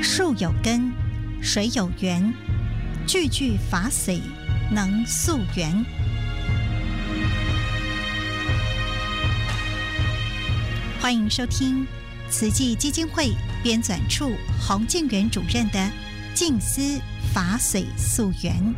树有根，水有源，句句法髓能溯源。欢迎收听慈济基金会编纂处洪建元主任的静思法髓溯源。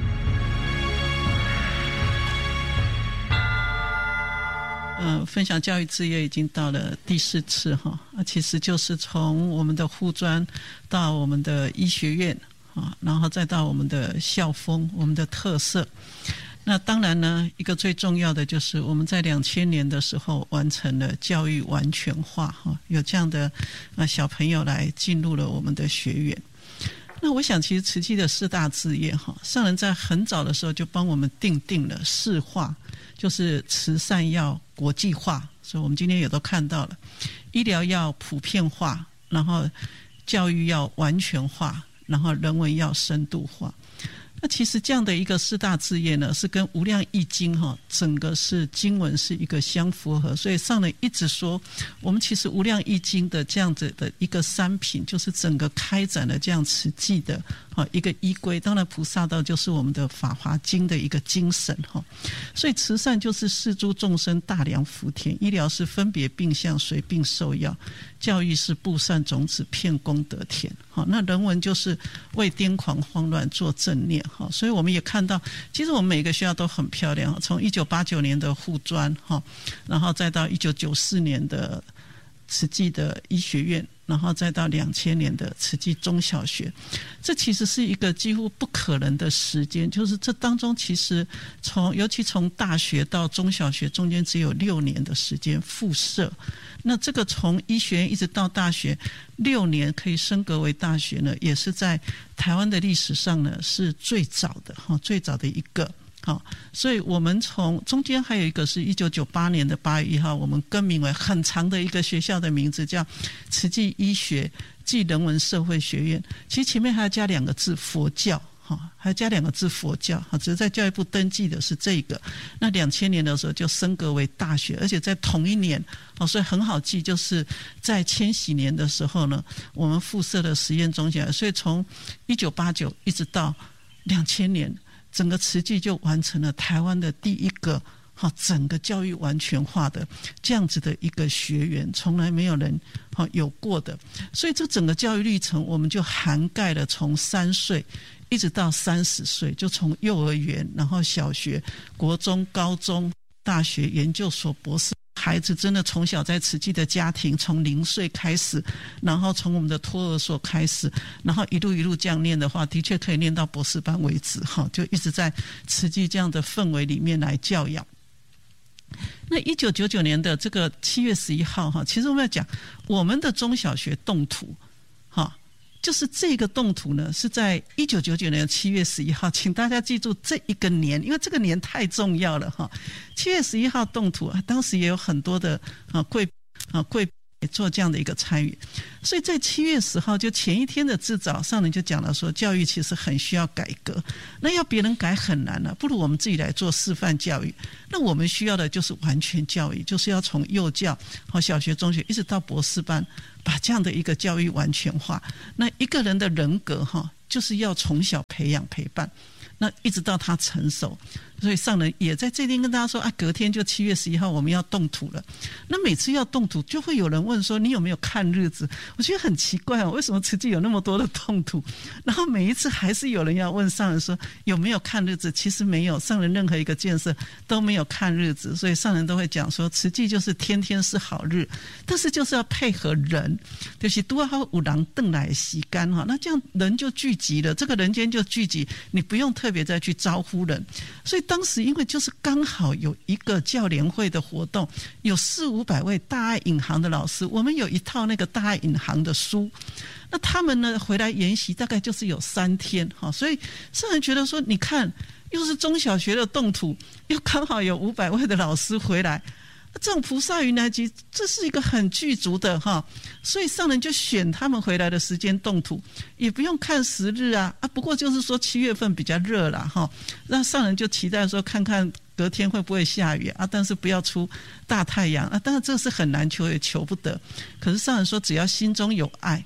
分享教育志业已经到了第4次哈，其实就是从我们的护专到我们的医学院啊，然后再到我们的校风、我们的特色。那当然呢，一个最重要的就是我们在2000年的时候完成了教育完全化哈，有这样的小朋友来进入了我们的学院。那我想其实慈济的4大志业哈，上人在很早的时候就帮我们定了4化，就是慈善要国际化，所以我们今天也都看到了，医疗要普遍化，然后教育要完全化，然后人文要深度化。那其实这样的一个4大志业呢，是跟无量易经整个是经文是一个相符合，所以上人一直说我们其实无量易经的这样子的一个三品，就是整个开展了这样慈济的一个依归。当然菩萨道就是我们的法华经的一个精神，所以慈善就是施诸众生大良福田，医疗是分别病相随病受药，教育是布善种子遍功德田，那人文就是为癫狂慌乱做正念。所以我们也看到其实我们每个学校都很漂亮，从1989年的护专，然后再到1994年的慈济的医学院，然后再到2000年的慈济中小学。这其实是一个几乎不可能的时间，就是这当中其实尤其从大学到中小学中间只有6年的时间复设。那这个从医学院一直到大学6年可以升格为大学呢，也是在台湾的历史上呢是最早的一个。所以我们从中间还有一个是1998年的8月1号，我们更名为很长的一个学校的名字叫慈济医学暨人文社会学院，其实前面还要加2个字佛教，还要加2个字佛教，只是在教育部登记的是这个。那2000年的时候就升格为大学，而且在同一年，所以很好记，就是在千禧年的时候呢，我们附设了实验中心，所以从1989一直到2000年，整个慈济就完成了台湾的第一个整个教育完全化的这样子的一个学园，从来没有人有过的。所以这整个教育历程我们就涵盖了从3岁一直到30岁，就从幼儿园，然后小学、国中、高中、大学、研究所、博士，孩子真的从小在慈济的家庭，从0岁开始，然后从我们的托儿所开始，然后一路这样念的话，的确可以念到博士班为止，就一直在慈济这样的氛围里面来教养。那1999年的这个7月11号，其实我们要讲我们的中小学动土，就是这个动土呢是在1999年7月11号，请大家记住这一个年，因为这个年太重要了7月11号动土，当时也有很多的贵做这样的一个参与。所以在7月10号就前一天的自早上人就讲了说，教育其实很需要改革，那要别人改很难了，不如我们自己来做示范教育。那我们需要的就是完全教育，就是要从幼教小学中学一直到博士班，把这样的一个教育完全化。那一个人的人格就是要从小培养陪伴，那一直到他成熟。所以上人也在这天跟大家说隔天就7月11号我们要动土了。那每次要动土就会有人问说，你有没有看日子？我觉得很奇怪为什么慈济有那么多的动土，然后每一次还是有人要问上人说有没有看日子。其实没有，上人任何一个建设都没有看日子，所以上人都会讲说，慈济就是天天是好日，但是就是要配合人，就是都要有人回来时间，那这样人就聚集了，这个人间就聚集，你不用特别再去招呼人。所以当时因为就是刚好有一个教联会的活动，有400-500位大爱引航的老师，我们有一套那个大爱引航的书，那他们呢回来研习大概就是有3天，所以上人觉得说，你看又是中小学的动土，又刚好有500位的老师回来，这种菩萨云来集，这是一个很具足的所以上人就选他们回来的时间动土，也不用看时日不过就是说7月份比较热啦那上人就期待说看看隔天会不会下雨但是不要出大太阳当然这是很难求也求不得，可是上人说只要心中有爱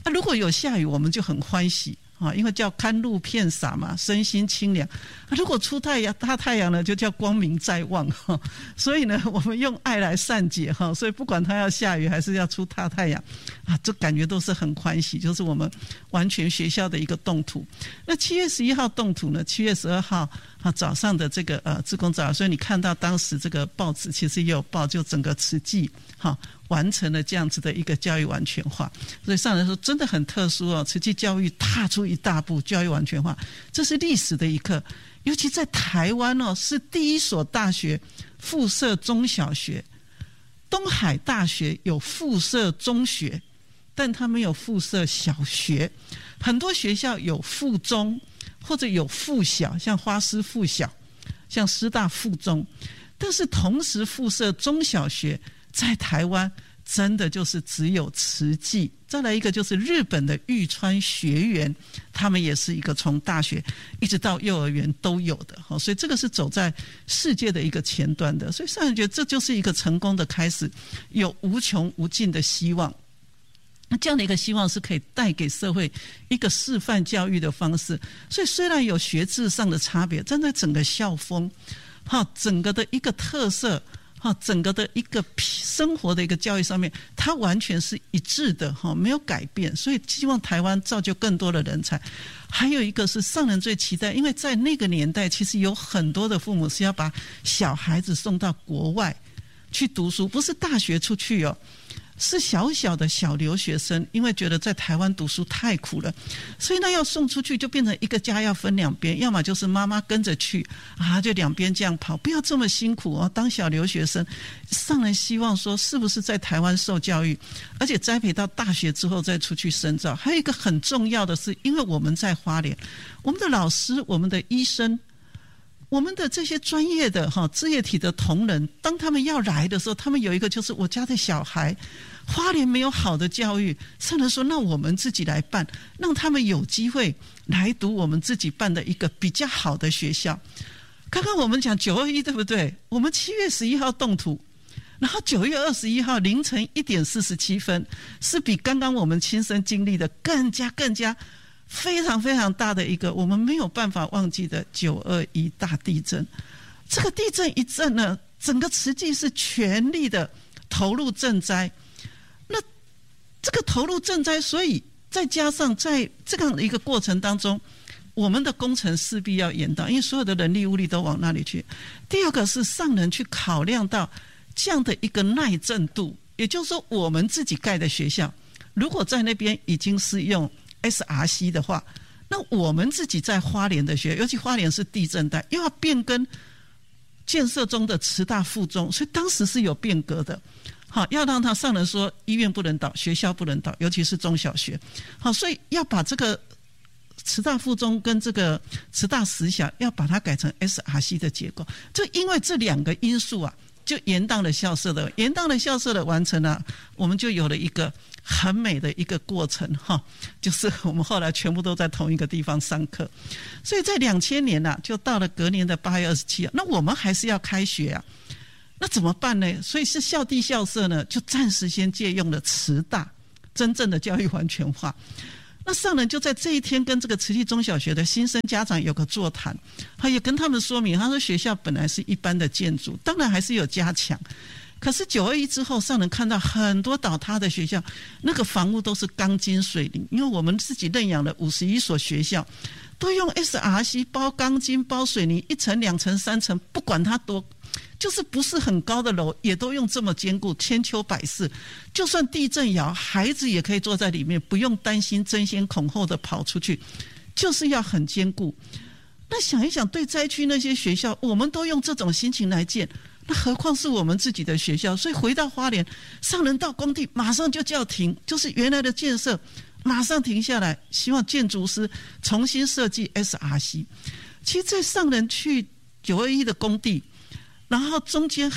如果有下雨，我们就很欢喜因为叫甘露遍洒嘛，身心清凉。如果出大太阳呢，就叫光明在望所以呢，我们用爱来善解所以不管它要下雨还是要出大太阳这感觉都是很欢喜，就是我们完全学校的一个动土。那7月11号动土呢，7月12号早上的这个志工早，所以你看到当时这个报纸其实也有报，就整个慈济完成了这样子的一个教育完全化。所以上人说真的很特殊慈济教育踏出一大步，教育完全化，这是历史的一刻。尤其在台湾是第一所大学附设中小学，东海大学有附设中学，但它没有附设小学。很多学校有附中或者有附小，像花师附小，像师大附中，但是同时附设中小学在台湾真的就是只有慈济。再来一个就是日本的玉川学园，他们也是一个从大学一直到幼儿园都有的所以这个是走在世界的一个前端的。所以上人觉得这就是一个成功的开始，有无穷无尽的希望。那这样的一个希望是可以带给社会一个示范教育的方式。所以虽然有学制上的差别，站在整个校风整个的一个特色整个的一个生活的一个教育上面，它完全是一致的没有改变。所以希望台湾造就更多的人才。还有一个是上人最期待，因为在那个年代其实有很多的父母是要把小孩子送到国外去读书，不是大学出去是小小的小留学生，因为觉得在台湾读书太苦了，所以呢要送出去就变成一个家要分两边，要么就是妈妈跟着去就两边这样跑，不要这么辛苦当小留学生。上人希望说是不是在台湾受教育，而且栽培到大学之后再出去深造。还有一个很重要的是，因为我们在花莲，我们的老师、我们的医生、我们的这些专业的志业体的同仁，当他们要来的时候，他们有一个就是我家的小孩花莲没有好的教育，上人说那我们自己来办，让他们有机会来读我们自己办的一个比较好的学校。刚刚我们讲921对不对？我们7月11号动土，然后9月21号凌晨1点47分，是比刚刚我们亲身经历的更加非常非常大的一个我们没有办法忘记的921大地震。这个地震一震呢，整个慈济是全力的投入赈灾。那这个投入赈灾，所以再加上在这样的一个过程当中，我们的工程势必要延宕，因为所有的人力物力都往那里去。第二个是上人去考量到这样的一个耐震度，也就是说我们自己盖的学校如果在那边已经是用SRC 的话，那我们自己在花莲的学校，尤其花莲是地震带，又要变更建设中的慈大附中，所以当时是有变革的。要让他上人说医院不能倒，学校不能倒，尤其是中小学。所以要把这个慈大附中跟这个慈大实小要把它改成 SRC 的结构。就因为这两个因素就延宕了校舍的完成了，我们就有了一个很美的一个过程就是我们后来全部都在同一个地方上课。所以在2000年就到了隔年的8月27号，那我们还是要开学那怎么办呢？所以是校地校舍呢，就暂时先借用了慈大，真正的教育完全化。那上人就在这一天跟这个慈济中小学的新生家长有个座谈，他也跟他们说明，他说学校本来是一般的建筑，当然还是有加强，可是921之后，上人看到很多倒塌的学校，那个房屋都是钢筋水泥，因为我们自己认养了51所学校，都用 SRC 包钢筋包水泥，1层2层3层，不管它多就是不是很高的楼也都用这么坚固，千秋百世，就算地震摇，孩子也可以坐在里面，不用担心争先恐后的跑出去，就是要很坚固。那想一想，对灾区那些学校，我们都用这种心情来建，那何况是我们自己的学校。所以回到花莲，上人到工地马上就叫停，就是原来的建设马上停下来，希望建筑师重新设计 SRC。 其实在上人去921的工地，然后中间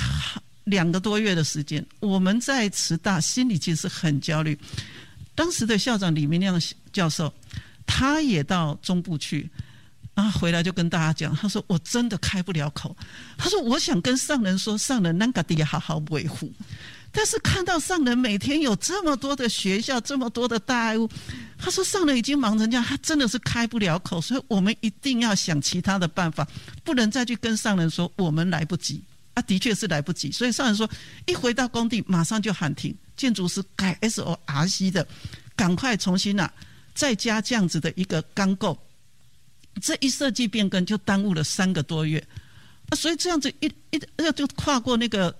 2个多月的时间，我们在慈大心里其实很焦虑。当时的校长李明亮教授他也到中部去，然后回来就跟大家讲，他说我真的开不了口，他说我想跟上人说，上人咱自己好好维护， 但是看到上人每天有这么多的学校，这么多的大爱屋，他说上人已经忙成这样，他真的是开不了口，所以我们一定要想其他的办法，不能再去跟上人说我们来不及啊，的确是来不及。所以上人说一回到工地马上就喊停，建筑师改 SORC 的赶快重新再加这样子的一个钢构，这一设计变更就耽误了3个多月，所以这样子就跨过那个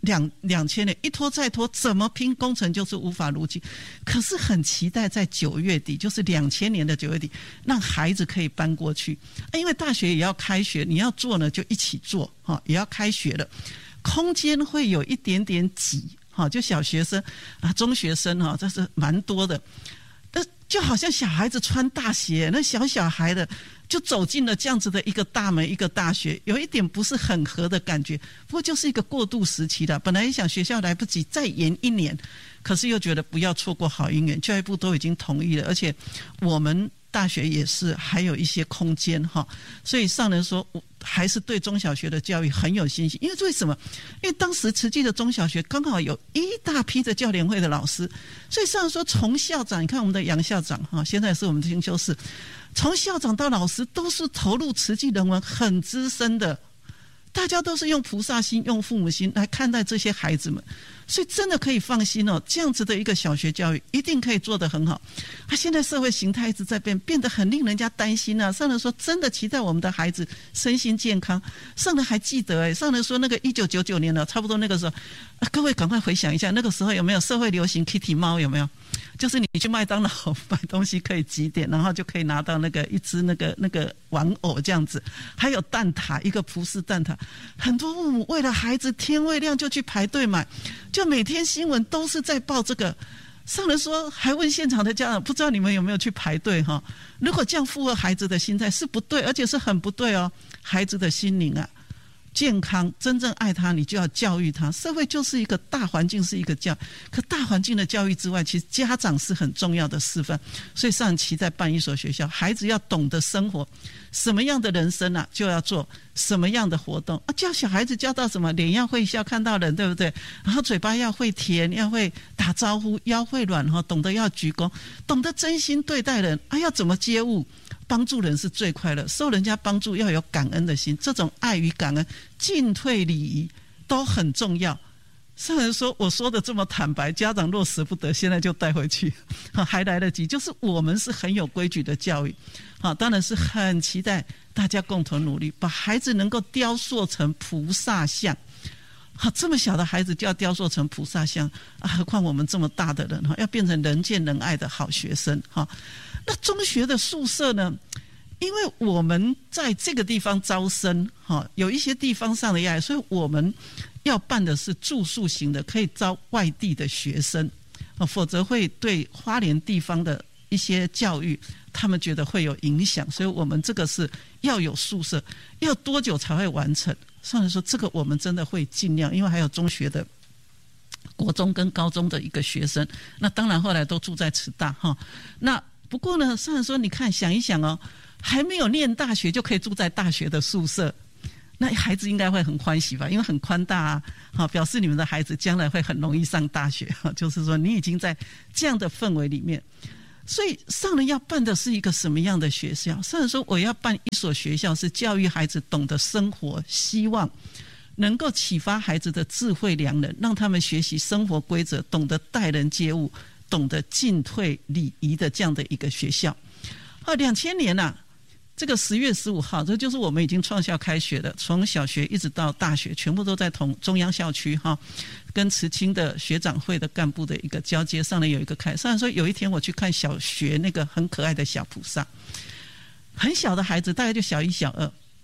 2000年，一拖再拖，怎么拼工程就是无法如期。可是很期待在9月底，就是2000年的9月底，让孩子可以搬过去，因为大学也要开学，你要做呢就一起做，也要开学了，空间会有一点点挤，就小学生中学生这是蛮多的，就好像小孩子穿大鞋，那小孩的就走进了这样子的一个大门，一个大学，有一点不是很合的感觉。不过就是一个过渡时期的，本来想学校来不及再延1年，可是又觉得不要错过好姻缘，教育部都已经同意了，而且我们大学也是还有一些空间所以上人说还是对中小学的教育很有信心。因为为什么？因为当时慈济的中小学刚好有一大批的教联会的老师，所以上人说从校长，你看我们的杨校长现在是我们的进修室，从校长到老师都是投入慈济人文很资深的，大家都是用菩萨心用父母心来看待这些孩子们，所以真的可以放心这样子的一个小学教育一定可以做得很好。现在社会形态一直在变得很令人家担心上人说真的期待我们的孩子身心健康。上人还记得上人说那个1999年了，差不多那个时候各位赶快回想一下，那个时候有没有社会流行 Kitty 猫？有没有？就是你去麦当劳买东西可以集点，然后就可以拿到一只那个玩偶这样子，还有蛋挞，一个葡式蛋挞，很多父母为了孩子天未亮就去排队买，就每天新闻都是在报这个。上人说还问现场的家长，不知道你们有没有去排队如果这样附和孩子的心态是不对，而且是很不对孩子的心灵健康，真正爱他，你就要教育他。社会就是一个大环境，是一个教，可大环境的教育之外，其实家长是很重要的示范。所以上人期待办一所学校，孩子要懂得生活，什么样的人生就要做什么样的活动教小孩子教到什么，脸要会笑看到人，对不对？然后嘴巴要会甜，要会打招呼，腰会软懂得要鞠躬，懂得真心对待人要怎么接物，帮助人是最快乐，受人家帮助要有感恩的心，这种爱与感恩，进退礼仪都很重要。上人说我说的这么坦白，家长若舍不得现在就带回去还来得及。就是我们是很有规矩的教育当然是很期待大家共同努力，把孩子能够雕塑成菩萨像这么小的孩子就要雕塑成菩萨像何况我们这么大的人要变成人见人爱的好学生那中学的宿舍呢，因为我们在这个地方招生有一些地方上的压力，所以我们要办的是住宿型的，可以招外地的学生否则会对花莲地方的一些教育他们觉得会有影响，所以我们这个是要有宿舍。要多久才会完成？上人说这个我们真的会尽量，因为还有中学的国中跟高中的一个学生，那当然后来都住在慈大那不过呢，上人说你看想一想还没有念大学就可以住在大学的宿舍，那孩子应该会很欢喜吧，因为很宽大表示你们的孩子将来会很容易上大学就是说你已经在这样的氛围里面。所以上人要办的是一个什么样的学校？上人说我要办一所学校，是教育孩子懂得生活，希望能够启发孩子的智慧良人，让他们学习生活规则，懂得待人接物，懂得进退礼仪的这样的一个学校。2000年这个10月15号，这就是我们已经创校开学了，从小学一直到大学，全部都在同中央校区跟慈青的学长会的干部的一个交接。上面有一个开，上面说有一天我去看小学那个很可爱的小菩萨，很小的孩子，大概就小1小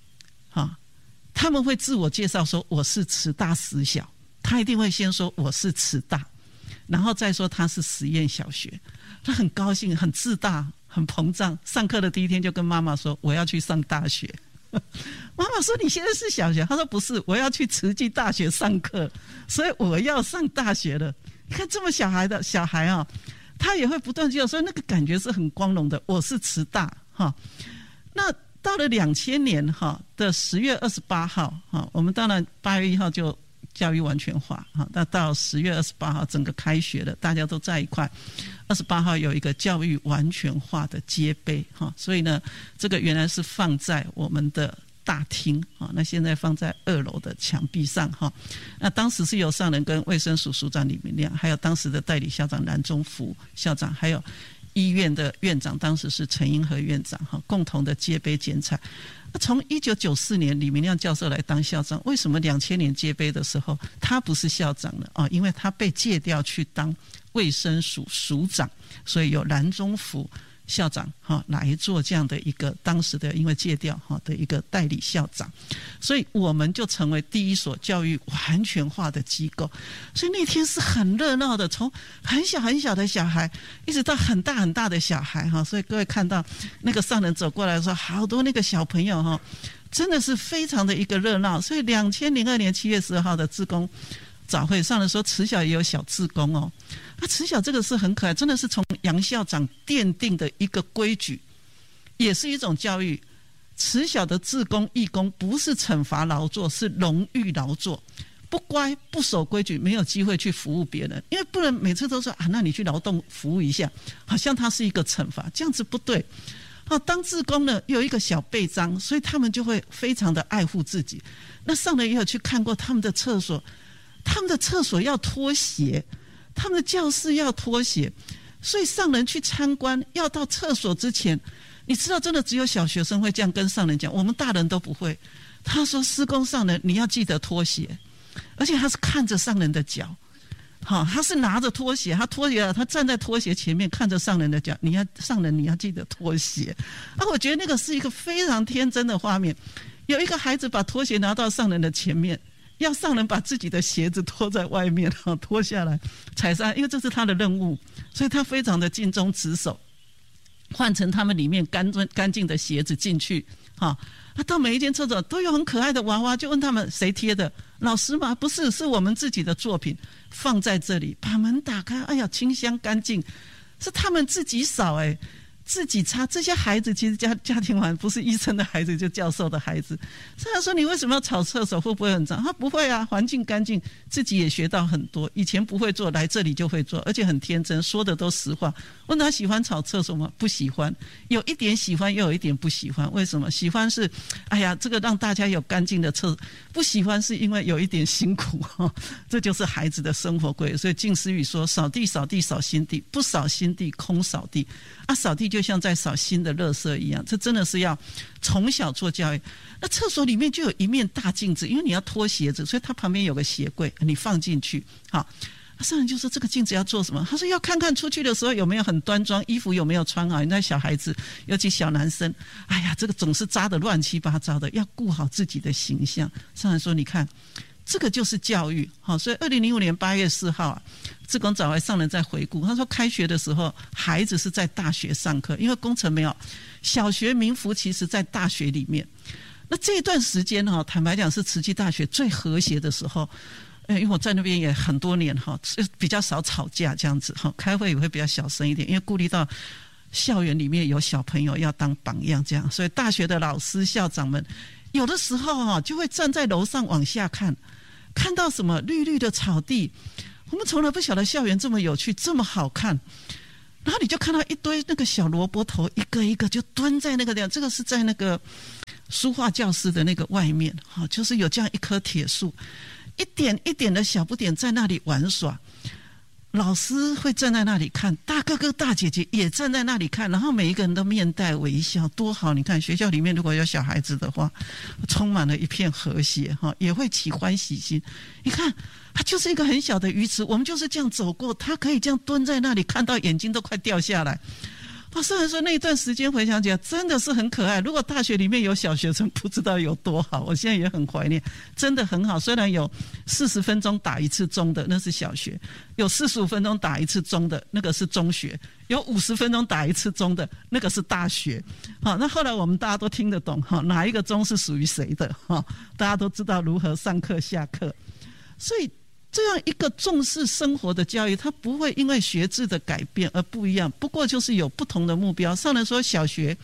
2他们会自我介绍说我是慈大实小，他一定会先说我是慈大，然后再说他是实验小学。他很高兴，很自大，很膨胀。上课的第一天就跟妈妈说我要去上大学。妈妈说你现在是小学，他说不是，我要去慈济大学上课，所以我要上大学了。你看这么小孩他也会不断介绍，所以那个感觉是很光荣的，我是慈大那到了2000年的10月28号我们当然8月1号就教育完全化。那到10月28号整个开学了，大家都在一块。28号有一个教育完全化的揭碑，所以呢，这个原来是放在我们的大厅，那现在放在2楼的墙壁上。那当时是由上人跟卫生署署长李明亮，还有当时的代理校长蓝宗福校长，还有医院的院长，当时是陈英和院长，共同的揭碑剪彩。从1994年李明亮教授来当校长，为什么2000年揭碑的时候他不是校长了？因为他被借调去当卫生署署长，所以有蓝宗福校长来做这样的一个当时的因为借调的一个代理校长，所以我们就成为第一所教育完全化的机构。所以那天是很热闹的，从很小很小的小孩一直到很大很大的小孩，所以各位看到那个上人走过来的时候，好多那个小朋友真的是非常的一个热闹。所以2002年7月10号的志工早会上的时候，慈小也有小志工慈小这个是很可爱，真的是从杨校长奠定的一个规矩，也是一种教育。慈小的志工义工不是惩罚劳作，是荣誉劳作。不乖不守规矩，没有机会去服务别人，因为不能每次都说那你去劳动服务一下，好像它是一个惩罚，这样子不对。当志工呢有一个小臂章，所以他们就会非常的爱护自己。那上人也有去看过他们的厕所，他们的厕所要脱鞋，他们的教室要脱鞋，所以上人去参观要到厕所之前，你知道真的只有小学生会这样跟上人讲，我们大人都不会。他说施工上人你要记得脱鞋，而且他是看着上人的脚，他是拿着拖鞋，他脱鞋了，他站在拖鞋前面看着上人的脚，上人你要记得脱鞋。我觉得那个是一个非常天真的画面，有一个孩子把拖鞋拿到上人的前面，要上人把自己的鞋子脱在外面，脱下来踩上，因为这是他的任务，所以他非常的尽忠职守，换成他们里面干净的鞋子进去。到每一间厕所都有很可爱的娃娃，就问他们谁贴的，老师吗？不是，是我们自己的作品放在这里，把门打开，哎呀清香干净，是他们自己扫自己擦。这些孩子其实家庭环不是医生的孩子，就教授的孩子。所以他说你为什么要扫厕所，会不会很脏？他不会啊，环境干净，自己也学到很多，以前不会做，来这里就会做，而且很天真，说的都实话。问他喜欢扫厕所吗？不喜欢，有一点喜欢又有一点不喜欢。为什么？喜欢是哎呀这个让大家有干净的厕所，不喜欢是因为有一点辛苦这就是孩子的生活规律。所以静思语说扫地扫地扫心地，不扫心地空扫地扫地就像在扫新的垃圾一样，这真的是要从小做教育。那厕所里面就有一面大镜子，因为你要脱鞋子，所以它旁边有个鞋柜，你放进去。上人就说这个镜子要做什么？他说要看看出去的时候有没有很端庄，衣服有没有穿好。那小孩子尤其小男生，哎呀这个总是扎得乱七八糟的，要顾好自己的形象。上人说你看这个就是教育。所以2005年8月4号志工早会上人在回顾，他说开学的时候孩子是在大学上课，因为工程没有，小学民福其实在大学里面。那这一段时间坦白讲是慈济大学最和谐的时候，因为我在那边也很多年比较少吵架这样子，开会也会比较小声一点，因为顾虑到校园里面有小朋友要当榜样这样，所以大学的老师校长们有的时候就会站在楼上往下看到什么绿绿的草地，我们从来不晓得校园这么有趣这么好看。然后你就看到一堆那个小萝卜头一个一个就蹲在那个地方，这个是在那个书画教室的那个外面，就是有这样一棵铁树，一点一点的小不点在那里玩耍，老师会站在那里看，大哥哥大姐姐也站在那里看，然后每一个人都面带微笑，多好。你看学校里面如果有小孩子的话，充满了一片和谐，也会起欢喜心。你看它就是一个很小的鱼池，我们就是这样走过，他可以这样蹲在那里，看到眼睛都快掉下来。虽然说那一段时间回想起来真的是很可爱，如果大学里面有小学生不知道有多好，我现在也很怀念，真的很好。虽然有40分钟打一次钟的那是小学，有45分钟打一次钟的那个是中学，有50分钟打一次钟的那个是大学。那后来我们大家都听得懂哪一个钟是属于谁的，大家都知道如何上课下课。所以这样一个重视生活的教育，它不会因为学制的改变而不一样，不过就是有不同的目标。上人说小学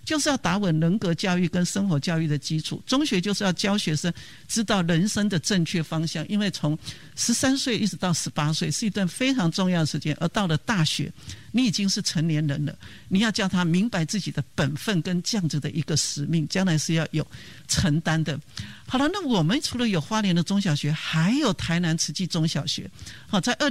就是要打稳人格教育跟生活教育的基础，中学就是要教学生知道人生的正确方向，因为从13岁一直到18岁是一段非常重要的时间，而到了大学你已经是成年人了，你要叫他明白自己的本分跟这样子的一个使命，将来是要有承担的。好了，那我们除了有花莲的中小学，还有台南慈济中小学。好，在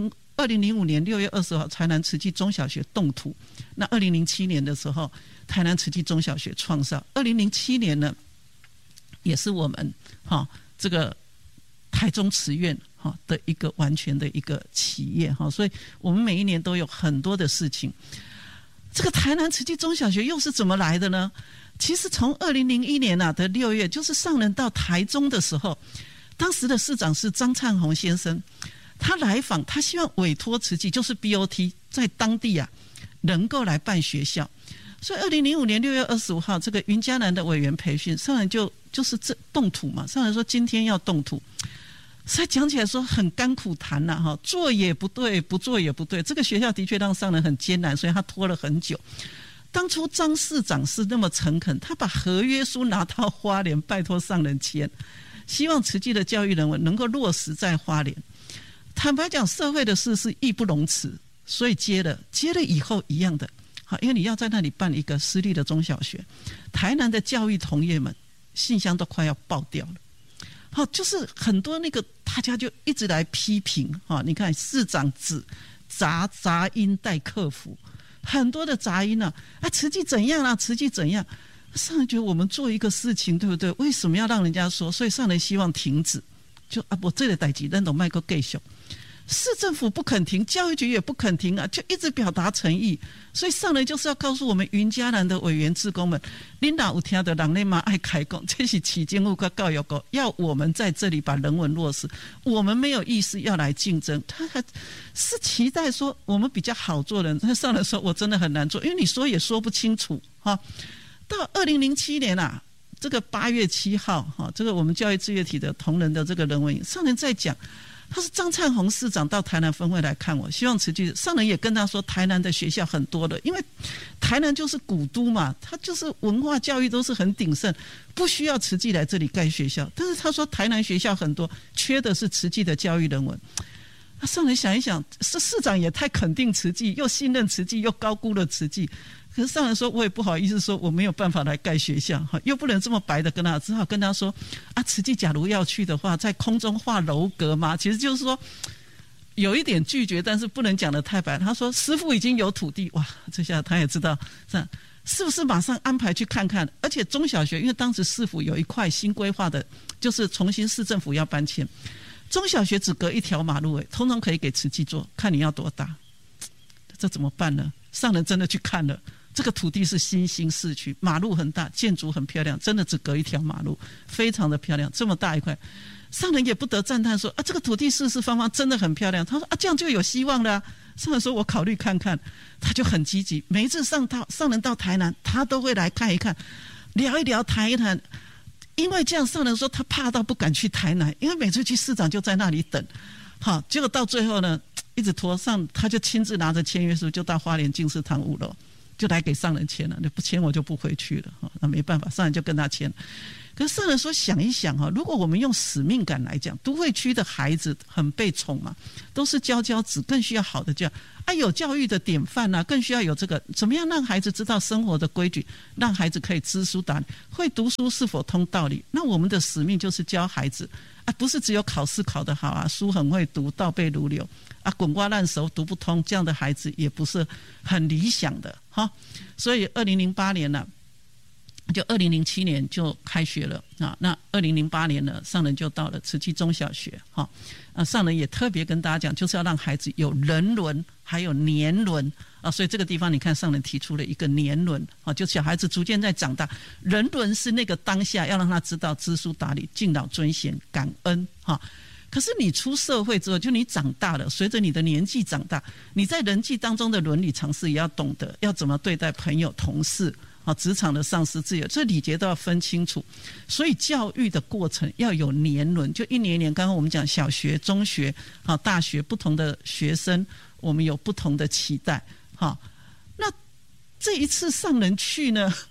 2005年6月20号台南慈济中小学动土，那2007年的时候台南慈济中小学创校，2007年呢也是我们这个台中慈院的一个完全的一个企业，所以我们每一年都有很多的事情。这个台南慈济中小学又是怎么来的呢？其实从2001年的6月，就是上人到台中的时候，当时的市长是张灿宏先生，他来访，他希望委托慈济，就是 BOT 在当地能够来办学校。所以2005年6月25号这个云嘉南的委员培训，上人就是这动土嘛，上人说今天要动土，所以讲起来说很甘苦谈做也不对，不做也不对，这个学校的确让上人很艰难，所以他拖了很久。当初张市长是那么诚恳，他把合约书拿到花莲拜托上人签，希望慈济的教育人文能够落实在花莲。坦白讲，社会的事是义不容辞，所以接了以后一样的，因为你要在那里办一个私立的中小学，台南的教育同业们信箱都快要爆掉了。就是很多那个大家就一直来批评，你看市长指杂音待克服，很多的杂音慈济怎样啦，慈济怎样，上人觉得我们做一个事情对不对，为什么要让人家说，所以上人希望停止，就我这个代志咱都卖个继续，市政府不肯停，教育局也不肯停就一直表达诚意。所以上人就是要告诉我们云嘉南的委员志工们，你哪有听到人类嘛爱开讲，这是市政府跟教育局要我们在这里把人文落实，我们没有意思要来竞争，他还是期待说我们比较好做人。但上人说我真的很难做，因为你说也说不清楚到2007年这个8月7号这个我们教育志业体的同仁的这个人文营，上人在讲，他是张灿宏市长到台南分会来看我，希望慈济，上人也跟他说台南的学校很多了，因为台南就是古都嘛，他就是文化教育都是很鼎盛，不需要慈济来这里盖学校。但是他说台南学校很多，缺的是慈济的教育人文。上人想一想，市长也太肯定慈济，又信任慈济，又高估了慈济。可是上人说我也不好意思说我没有办法来盖学校，又不能这么白的跟他，只好跟他说慈济假如要去的话，在空中画楼阁嘛，其实就是说有一点拒绝，但是不能讲得太白。他说师父已经有土地，哇，这下他也知道这样是不是马上安排去看看。而且中小学因为当时市府有一块新规划的，就是重新市政府要搬迁，中小学只隔一条马路通通可以给慈济做，看你要多大，这怎么办呢？上人真的去看了，这个土地是新兴市区，马路很大，建筑很漂亮，真的只隔一条马路，非常的漂亮，这么大一块。上人也不得赞叹说这个土地四四方方真的很漂亮。他说这样就有希望了上人说我考虑看看，他就很积极，每一次上人到台南，他都会来看一看，聊一聊，谈一谈。因为这样，上人说他怕到不敢去台南，因为每次去市长就在那里等。好，结果到最后呢，一直拖上，他就亲自拿着签约书就到花莲净士堂5楼，就来给上人签了。你不签我就不回去了。那没办法，上人就跟他签。可是上人说想一想如果我们用使命感来讲，都会区的孩子很被宠嘛，都是佼佼子，更需要好的教育有教育的典范更需要有这个怎么样让孩子知道生活的规矩，让孩子可以知书达理，会读书是否通道理。那我们的使命就是教孩子不是只有考试考得好书很会读，倒背如流滚瓜烂熟读不通，这样的孩子也不是很理想的所以2008年呢就2007年就开学了那2008年呢，上人就到了慈济中小学上人也特别跟大家讲，就是要让孩子有人伦还有年伦所以这个地方你看上人提出了一个年伦就小孩子逐渐在长大，人伦是那个当下要让他知道知书达理、敬老尊贤、感恩可是你出社会之后，就你长大了，随着你的年纪长大，你在人际当中的伦理常识也要懂得，要怎么对待朋友、同事职场的上司自由，这礼节都要分清楚。所以教育的过程要有年轮，就一年一年，刚刚我们讲小学、中学大学不同的学生，我们有不同的期待那这一次上人去呢，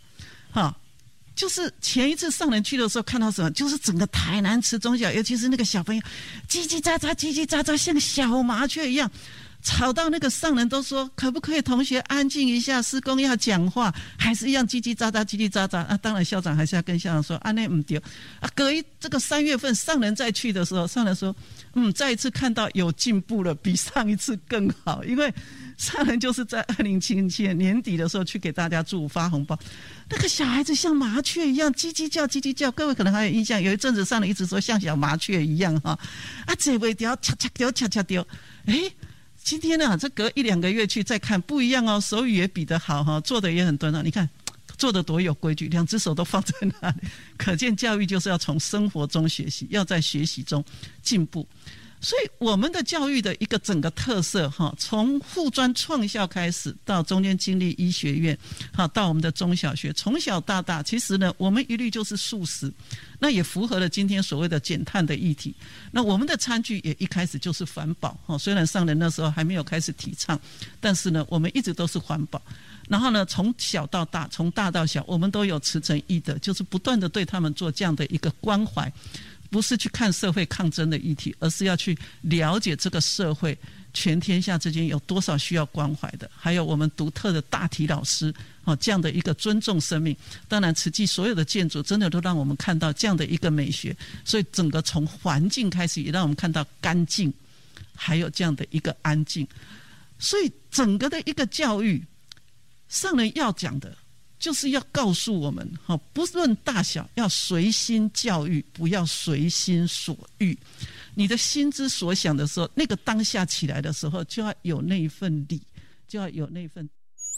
就是前一次上人去的时候看到什么，就是整个台南池中小，尤其是那个小朋友叽叽喳喳叽叽喳喳，像小麻雀一样，吵到那个上人都说可不可以同学安静一下，师公要讲话，还是一样叽叽喳喳叽叽喳喳。当然校长还是要跟校长说那不对隔一这个3月份上人再去的时候，上人说再一次看到有进步了，比上一次更好。因为上人就是在2007年底的时候去给大家祝福发红包，那个小孩子像麻雀一样叽叽叫叽叽叫，各位可能还有印象，有一阵子上人一直说像小麻雀一样这尾条恰恰丢恰恰丢。今天呢这隔1-2个月去再看不一样手语也比得好做的也很端你看做的多有规矩，2只手都放在那里，可见教育就是要从生活中学习，要在学习中进步。所以我们的教育的一个整个特色从护专创校开始，到中间经历医学院到我们的中小学，从小到大其实呢我们一律就是素食，那也符合了今天所谓的减碳的议题。那我们的餐具也一开始就是环保虽然上人那时候还没有开始提倡，但是呢我们一直都是环保。然后呢从小到大，从大到小，我们都有慈诚义德，就是不断的对他们做这样的一个关怀，不是去看社会抗争的议题，而是要去了解这个社会全天下之间有多少需要关怀的，还有我们独特的大体老师这样的一个尊重生命。当然慈济所有的建筑真的都让我们看到这样的一个美学，所以整个从环境开始也让我们看到干净，还有这样的一个安静。所以整个的一个教育，上人要讲的就是要告诉我们不论大小，要随心教育，不要随心所欲。你的心之所想的时候，那个当下起来的时候，就要有那一份理，就要有那份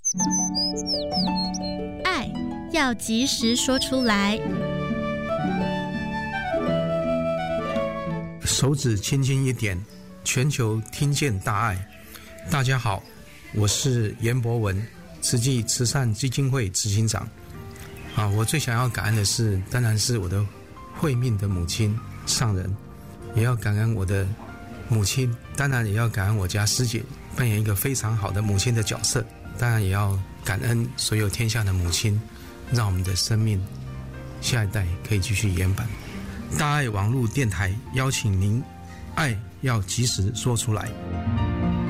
爱，要及时说出来。 手指轻轻一点，全球听见大爱。大家好，我是严博文，慈济慈善基金会执行长。我最想要感恩的是，当然是我的慧命的母亲上人，也要感恩我的母亲，当然也要感恩我家师姐扮演一个非常好的母亲的角色，当然也要感恩所有天下的母亲，让我们的生命下一代可以继续延续。大爱网络电台邀请您，爱要及时说出来。